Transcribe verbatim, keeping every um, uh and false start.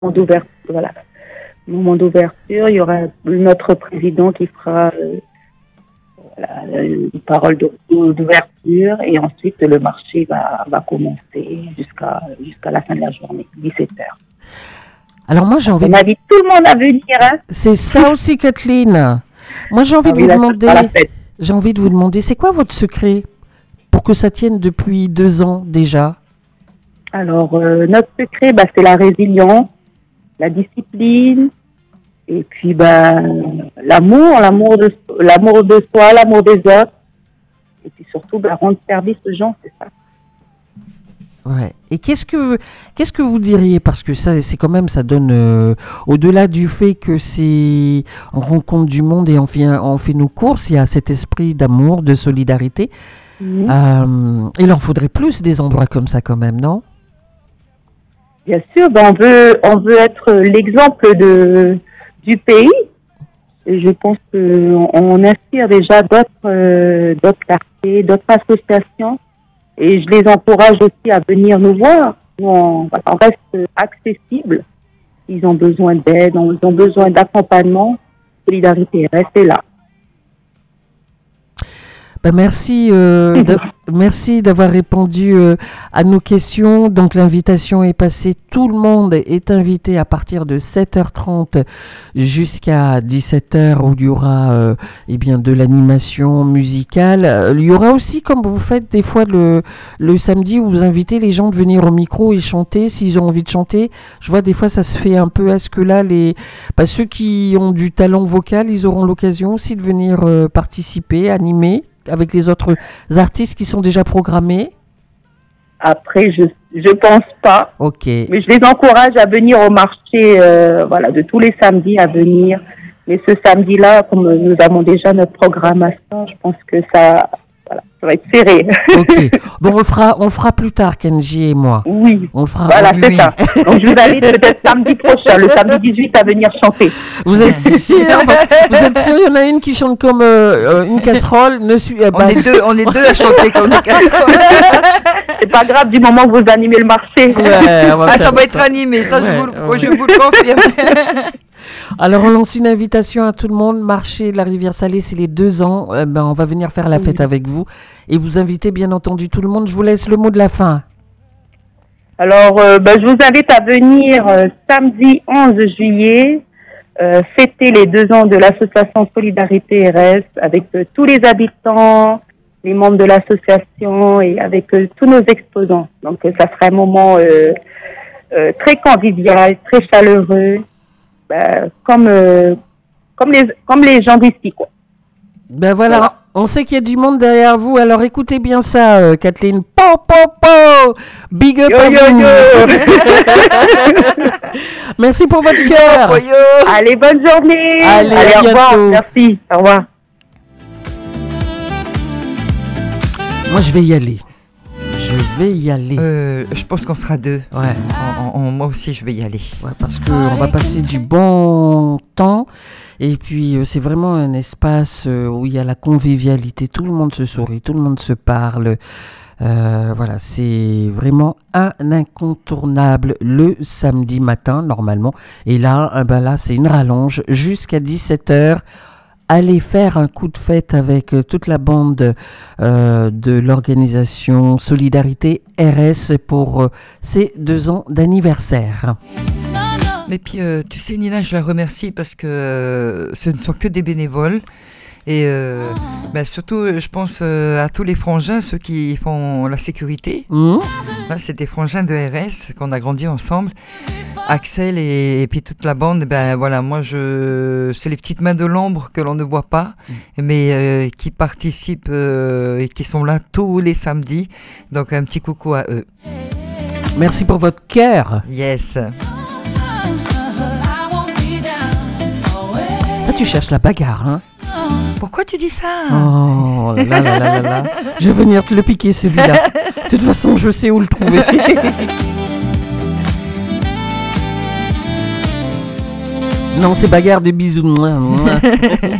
moment d'ouverture, voilà. Moment d'ouverture, il y aura notre président qui fera euh, voilà, une parole d'ouverture et ensuite le marché va, va commencer jusqu'à, jusqu'à la fin de la journée, dix-sept heures. Alors moi j'ai envie On de... invite tout le monde à venir. Hein. C'est ça aussi, Kathleen. Moi j'ai envie Ah de oui, vous là, demander, ça sera la fête. j'ai envie de vous demander, c'est quoi votre secret pour que ça tienne depuis deux ans déjà? Alors euh, notre secret, bah, c'est la résilience, la discipline et puis bah, l'amour, l'amour de, l'amour de soi, l'amour des autres et puis surtout bah, rendre service aux gens, c'est ça. Ouais. Et qu'est-ce que qu'est-ce que vous diriez, parce que ça c'est quand même, ça donne euh, au-delà du fait que c'est on rencontre du monde et on fait on fait nos courses, il y a cet esprit d'amour, de solidarité. Mmh. Euh, il en faudrait plus des endroits comme ça quand même, non? Bien sûr, ben on veut on veut être l'exemple de du pays. Et je pense que on inspire déjà d'autres euh, d'autres quartiers, d'autres associations. Et je les encourage aussi à venir nous voir. On, on reste accessible. Ils ont besoin d'aide, ils ont besoin d'accompagnement. Solidarité, restez là. Ben merci, euh, de, merci d'avoir répondu euh, à nos questions. Donc l'invitation est passée. Tout le monde est invité à partir de sept heures trente jusqu'à dix-sept heures où il y aura euh, eh bien de l'animation musicale. Euh, il y aura aussi, comme vous faites des fois le le samedi, où vous invitez les gens de venir au micro et chanter s'ils ont envie de chanter. Je vois des fois ça se fait un peu. Est-ce que là les bah, ceux qui ont du talent vocal, ils auront l'occasion aussi de venir euh, participer, animer avec les autres artistes qui sont déjà programmés? Après, je je pense pas. Ok. Mais je les encourage à venir au marché, euh, voilà, de tous les samedis à venir. Mais ce samedi-là, comme nous avons déjà notre programmation, je pense que ça, voilà, ça va être serré. Ok. Bon, on le fera, on le fera plus tard, Kenji et moi. Oui. On le fera. Voilà, oui, c'est oui. ça. Donc je vous invite peut-être samedi prochain, le samedi dix-huit, à venir chanter. Vous êtes sûr? Vous êtes sûr? Il y en a une qui chante comme euh, une casserole. Ne suis. Euh, On bah, est deux, on est deux à chanter comme une casserole. C'est pas grave du moment que vous animez le marché. Ouais, on va Ah, faire ça va être animé, ça, Ouais, je, vous le, ouais. je vous le confirme. Alors on lance une invitation à tout le monde. Marché de la Rivière Salée, c'est les deux ans. Euh, ben, on va venir faire la fête Oui. avec vous et vous invitez bien entendu tout le monde. Je vous laisse le mot de la fin. Alors, euh, ben, je vous invite à venir euh, samedi onze juillet, euh, fêter les deux ans de l'association Solidarité R S avec euh, tous les habitants, les membres de l'association et avec euh, tous nos exposants. Donc, euh, ça sera un moment euh, euh, très convivial, très chaleureux, ben, comme euh, comme les comme les gens d'ici, quoi. Ben voilà, Voilà. on sait qu'il y a du monde derrière vous, alors écoutez bien ça, euh, Kathleen. Po, po, po. Big up Yo, à yo, vous. yo. Merci pour votre cœur. Oh, yo. Allez, bonne journée. Allez, à au revoir. bientôt. Merci. Au revoir. Moi, je vais y aller. Je vais y aller. Euh, je pense qu'on sera deux. Ouais, En- en- en- moi aussi, je vais y aller. ouais, parce qu'on va passer du bon temps. Et puis, euh, c'est vraiment un espace euh, où il y a la convivialité. Tout le monde se sourit, tout le monde se parle. Euh, voilà, c'est vraiment un incontournable le samedi matin, normalement. Et là, euh, ben là c'est une rallonge jusqu'à dix-sept heures. Allez faire un coup de fête avec euh, toute la bande euh, de l'organisation Solidarité R S pour euh, ces deux ans d'anniversaire. Mais puis, euh, tu sais, Nina, je la remercie parce que euh, ce ne sont que des bénévoles. Et euh, bah, surtout, euh, je pense euh, à tous les frangins, ceux qui font la sécurité. Mmh. Là, c'est des frangins de R S qu'on a grandi ensemble. Axel et, et puis toute la bande, ben voilà, moi je, c'est les petites mains de l'ombre que l'on ne voit pas, mais euh, qui participent euh, et qui sont là tous les samedis. Donc un petit coucou à eux. Merci pour votre cœur. Yes. Là, tu cherches la bagarre, hein? Pourquoi tu dis ça? Oh là là là là là. Je vais venir te le piquer celui-là. De toute façon, je sais où le trouver. Non, c'est bagarre de bisous. Mouah, mouah.